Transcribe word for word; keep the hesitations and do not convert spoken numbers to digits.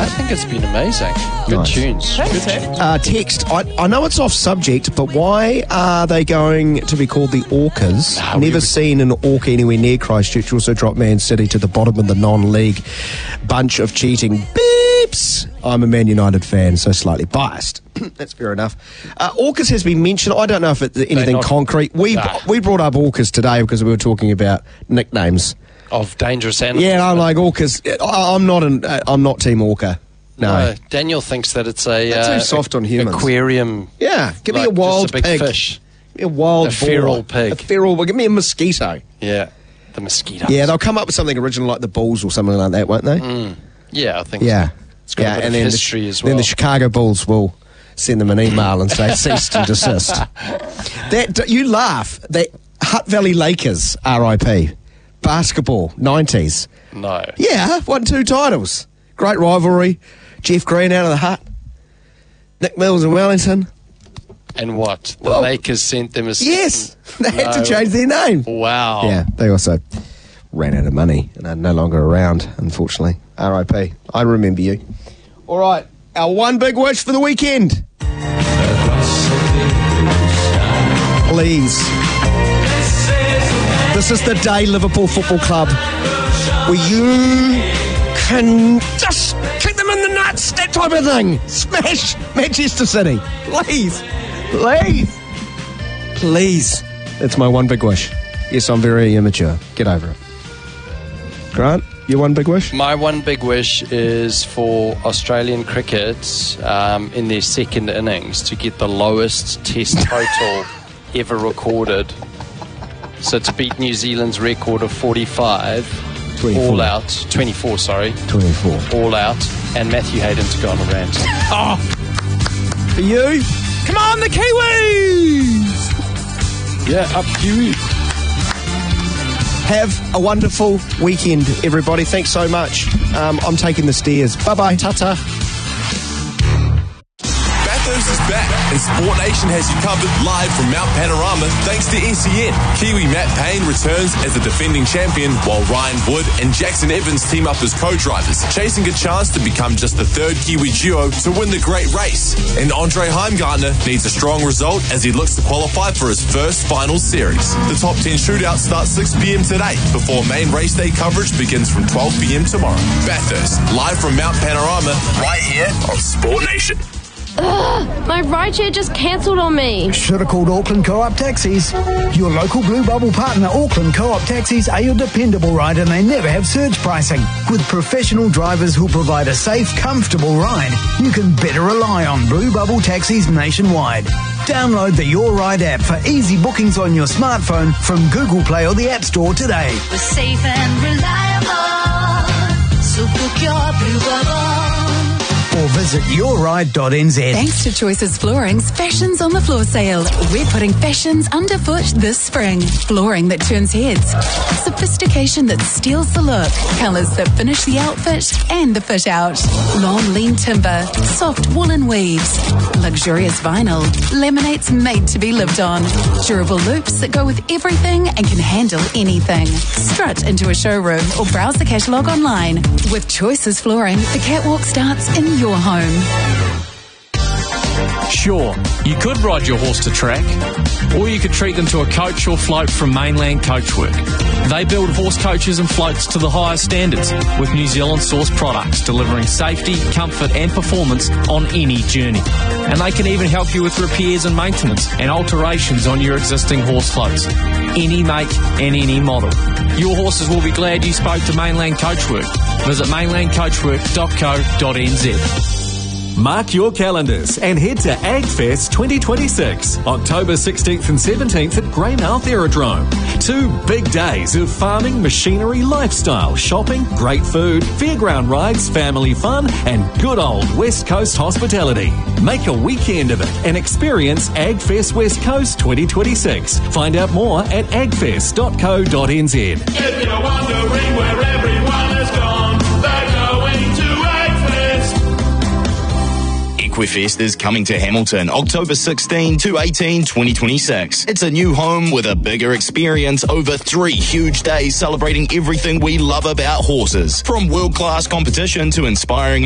think it's been amazing. Good Nice. tunes. Thanks, Good Ted. tunes. Uh, text, I, I know it's off subject, but why are they going to be called the Orcas? Nah, we Never would- seen an Orca anywhere near Christchurch. Also dropped Man City to the bottom of the non-league. Bunch of cheating beeps. I'm a Man United fan, so slightly biased. That's fair enough. Uh, Orcas has been mentioned. I don't know if it's anything not- concrete. We Nah. we brought up Orcas today because we were talking about nicknames. Of dangerous animals. Yeah, I'm like Orcas. I, I'm not an. Uh, I'm not Team Orca. No. No, Daniel thinks that it's a That's uh, too soft on humans. aquarium. Yeah, give me like a wild just a big pig. fish. Give me a wild A boar. feral pig. A feral. Well, give me a mosquito. Yeah, the mosquitoes. Yeah, they'll come up with something original like the Bulls or something like that, won't they? Mm. Yeah, I think. Yeah. so. It's got yeah, a bit and of then history the, as well. Then the Chicago Bulls will send them an email and say cease and desist. That you laugh. That Hutt Valley Lakers, R I P, basketball, nineties. No. Yeah, won two titles. Great rivalry. Jeff Green out of the Hut. Nick Mills in Wellington. And what? The Well, Lakers sent them a... Yes, they had to No. change their name. Wow. Yeah, they also ran out of money and are no longer around, unfortunately. R I P. I remember you. All right, our one big wish for the weekend. Please. This is the day, Liverpool Football Club, where you can just kick them in the nuts, that type of thing. Smash Manchester City. Please. Please. Please. That's my one big wish. Yes, I'm very immature. Get over it. Grant, your one big wish? My one big wish is for Australian cricket um, in their second innings to get the lowest test total ever recorded. So to beat New Zealand's record of forty-five, twenty-four. all out, twenty-four, sorry, twenty-four. all out, and Matthew Hayden to go on a rant. Oh! For you? Come on, the Kiwis! Yeah, up Kiwi. Have a wonderful weekend, everybody. Thanks so much. Um, I'm taking the stairs. Bye-bye. Ta-ta. Bathurst is back, and Sport Nation has you covered live from Mount Panorama thanks to S E N. Kiwi Matt Payne returns as the defending champion, while Ryan Wood and Jackson Evans team up as co-drivers, chasing a chance to become just the third Kiwi duo to win the great race. And Andre Heimgartner needs a strong result as he looks to qualify for his first final series. The top ten shootout starts six p.m. today, before main race day coverage begins from twelve p.m. tomorrow. Bathurst, live from Mount Panorama, right here on Sport Nation. Ugh, my rideshare just cancelled on me. Should have called Auckland Co-op Taxis. Your local Blue Bubble partner, Auckland Co-op Taxis, are your dependable ride, and they never have surge pricing. With professional drivers who'll provide a safe, comfortable ride, you can better rely on Blue Bubble Taxis nationwide. Download the Your Ride app for easy bookings on your smartphone from Google Play or the App Store today. We're safe and reliable, so book your Blue Bubble. Or visit your ride dot n z. Thanks to Choices Flooring's Fashions on the Floor sale. We're putting fashions underfoot this spring. Flooring that turns heads. Sophistication that steals the look. Colours that finish the outfit and the fit out. Long lean timber. Soft woolen weaves. Luxurious vinyl. Laminates made to be lived on. Durable loops that go with everything and can handle anything. Strut into a showroom or browse the catalogue online. With Choices Flooring, the catwalk starts in your home. Sure, you could ride your horse to track, or you could treat them to a coach or float from Mainland Coachwork. They build horse coaches and floats to the highest standards with New Zealand sourced products, delivering safety, comfort and performance on any journey. And they can even help you with repairs and maintenance and alterations on your existing horse floats. Any make and any model. Your horses will be glad you spoke to Mainland Coachwork. Visit mainland coachwork dot co dot n z. Mark your calendars and head to AgFest twenty twenty-six, October sixteenth and seventeenth at Greymouth Aerodrome. Two big days of farming, machinery, lifestyle, shopping, great food, fairground rides, family fun, and good old West Coast hospitality. Make a weekend of it and experience AgFest West Coast twenty twenty-six. Find out more at agfest dot co dot n z. If you're wondering where everyone has gone, they're going to Equifest is coming to Hamilton October sixteenth to eighteenth, twenty twenty-six. It's a new home with a bigger experience over three huge days celebrating everything we love about horses. From world-class competition to inspiring